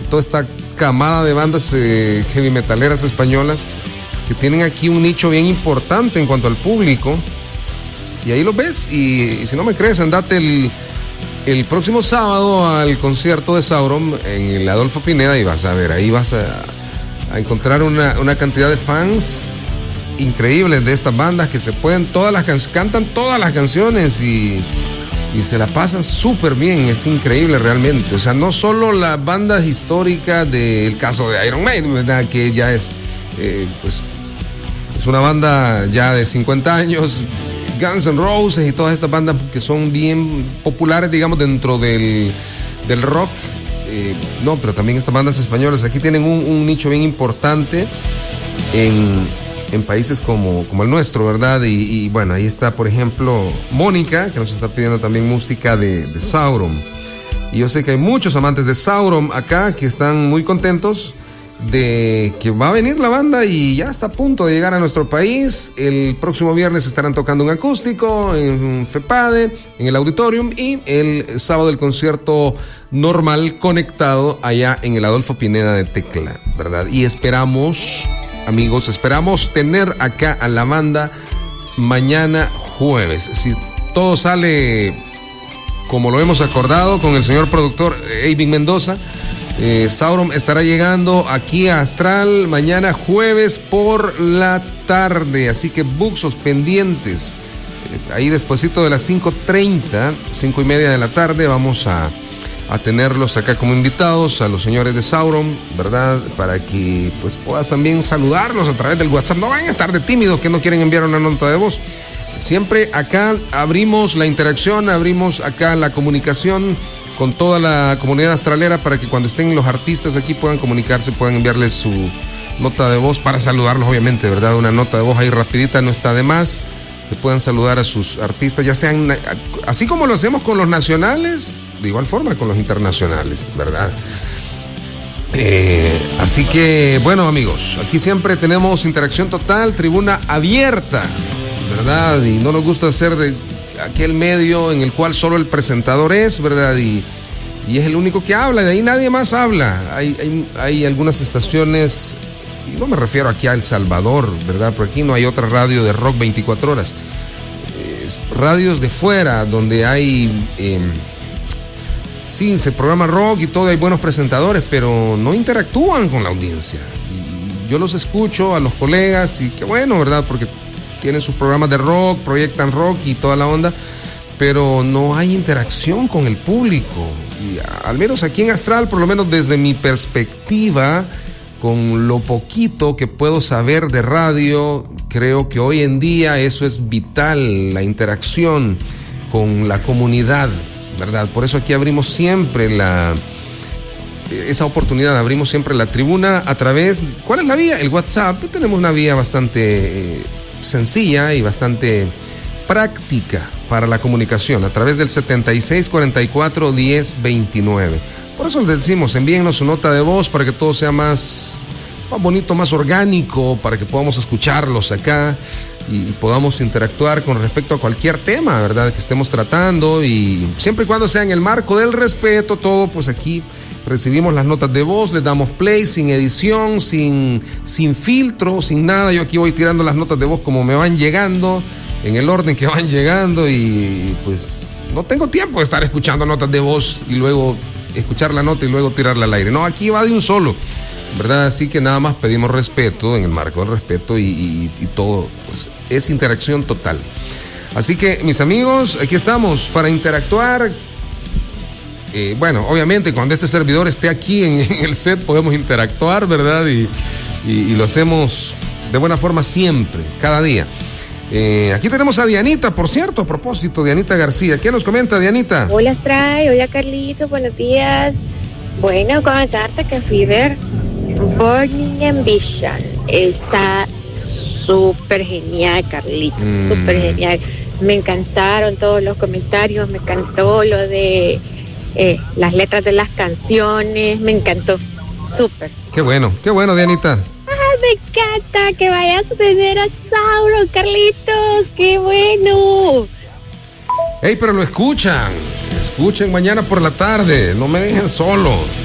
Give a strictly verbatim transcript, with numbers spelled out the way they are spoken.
toda esta camada de bandas eh, heavy metaleras españolas que tienen aquí un nicho bien importante en cuanto al público. Y ahí lo ves, y, y si no me crees, andate el, el próximo sábado al concierto de Sauron en el Adolfo Pineda y vas a ver, ahí vas a, a encontrar una, una cantidad de fans increíbles de estas bandas que se pueden, todas las can- cantan todas las canciones y, y se la pasan súper bien, es increíble realmente. O sea, no solo las bandas históricas del caso de Iron Maiden, ¿verdad? Que ya es, eh, pues, es una banda ya de cincuenta años, Guns N' Roses y todas estas bandas que son bien populares, digamos, dentro del, del rock. Eh, no, pero también estas bandas españolas aquí tienen un, un nicho bien importante en, en países como, como el nuestro, ¿verdad? Y, y bueno, ahí está, por ejemplo, Mónica, que nos está pidiendo también música de, de Sauron. Y yo sé que hay muchos amantes de Sauron acá que están muy contentos de que va a venir la banda y ya está a punto de llegar a nuestro país. El próximo viernes estarán tocando un acústico en FEPADE, en el Auditorium, y el sábado el concierto normal conectado allá en el Adolfo Pineda de Tecla, ¿verdad? Y esperamos, amigos, esperamos tener acá a la banda mañana jueves. Si todo sale como lo hemos acordado con el señor productor Eivin Mendoza, Eh, Sauron estará llegando aquí a Astral mañana jueves por la tarde, así que buxos pendientes, eh, ahí despuesito de las cinco treinta, cinco y media de la tarde vamos a, a tenerlos acá como invitados a los señores de Sauron, ¿verdad? Para que pues puedas también saludarlos a través del WhatsApp. No vayan a estar de tímidos que no quieren enviar una nota de voz. Siempre acá abrimos la interacción, abrimos acá la comunicación con toda la comunidad astralera para que cuando estén los artistas aquí puedan comunicarse, puedan enviarles su nota de voz para saludarlos, obviamente, ¿verdad? Una nota de voz ahí rapidita no está de más, que puedan saludar a sus artistas, ya sean, así como lo hacemos con los nacionales, de igual forma con los internacionales, ¿verdad? Eh, así que, bueno, amigos, aquí siempre tenemos interacción total, tribuna abierta, ¿verdad? Y no nos gusta hacer de aquel medio en el cual solo el presentador es, ¿verdad? Y, y es el único que habla, de ahí nadie más habla. Hay, hay, hay algunas estaciones, y no me refiero aquí a El Salvador, ¿verdad? Porque aquí no hay otra radio de rock veinticuatro horas. Es radios de fuera, donde hay, eh, sí, se programa rock y todo, hay buenos presentadores, pero no interactúan con la audiencia. Y yo los escucho a los colegas y qué bueno, ¿verdad? Porque tienen sus programas de rock, proyectan rock y toda la onda, pero no hay interacción con el público. Y al menos aquí en Astral, por lo menos desde mi perspectiva, con lo poquito que puedo saber de radio, creo que hoy en día eso es vital, la interacción con la comunidad, ¿verdad? Por eso aquí abrimos siempre la... esa oportunidad, abrimos siempre la tribuna a través... ¿Cuál es la vía? El WhatsApp. Tenemos una vía bastante... Eh, sencilla y bastante práctica para la comunicación a través del setenta y seis cuarenta y cuatro diez veintinueve. Por eso les decimos, envíennos su nota de voz para que todo sea más, más bonito, más orgánico, para que podamos escucharlos acá y podamos interactuar con respecto a cualquier tema, ¿verdad?, que estemos tratando, y siempre y cuando sea en el marco del respeto, todo, pues aquí recibimos las notas de voz, les damos play sin edición, sin, sin filtro, sin nada. Yo aquí voy tirando las notas de voz como me van llegando, en el orden que van llegando, y pues no tengo tiempo de estar escuchando notas de voz y luego escuchar la nota y luego tirarla al aire. No, aquí va de un solo, ¿verdad? Así que nada más pedimos respeto, en el marco del respeto, y, y, y todo, pues es interacción total. Así que, mis amigos, aquí estamos para interactuar. Eh, bueno, obviamente cuando este servidor esté aquí en, en el set podemos interactuar, ¿verdad? Y, y, y lo hacemos de buena forma siempre, cada día. Eh, aquí tenemos a Dianita, por cierto, a propósito, Dianita García. ¿Qué nos comenta, Dianita? Hola, Astray, hola, Carlito, buenos días. Bueno, comentarte que Fever Burning Ambition está súper genial, Carlito, mm. súper genial. Me encantaron todos los comentarios, me encantó lo de eh, las letras de las canciones, me encantó, súper. Qué bueno, qué bueno, Dianita. Ah, me encanta que vayas a tener a Sauron, Carlitos, qué bueno. Ey, pero lo escuchan, escuchen mañana por la tarde, no me dejen solo.